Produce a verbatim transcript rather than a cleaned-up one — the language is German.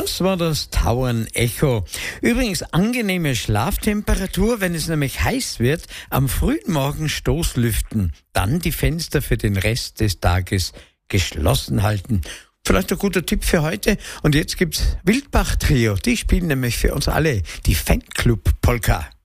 Das war das Tauern Echo. Übrigens angenehme Schlaftemperatur, wenn es nämlich heiß wird, am frühen Morgen Stoßlüften. Dann die Fenster für den Rest des Tages geschlossen halten. Vielleicht ein guter Tipp für heute. Und jetzt gibt's Wildbach Trio. Die spielen nämlich für uns alle die Fanclub Polka.